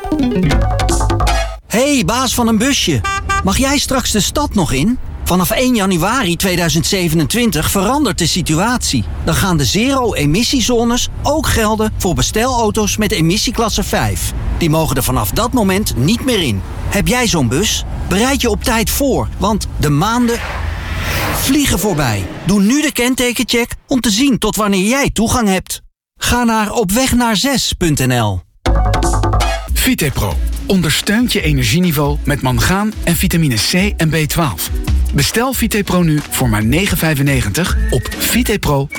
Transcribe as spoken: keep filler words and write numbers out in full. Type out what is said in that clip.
Hey, baas van een busje. Mag jij straks de stad nog in? Vanaf één januari tweeduizend zevenentwintig verandert de situatie. Dan gaan de zero-emissiezones ook gelden voor bestelauto's met emissieklasse vijf. Die mogen er vanaf dat moment niet meer in. Heb jij zo'n bus? Bereid je op tijd voor, want de maanden vliegen voorbij. Doe nu de kentekencheck om te zien tot wanneer jij toegang hebt. Ga naar opwegnaar punt n l. Vitepro ondersteunt je energieniveau met mangaan en vitamine C en B twaalf. Bestel Vitepro nu voor maar negen vijfennegentig op vitepro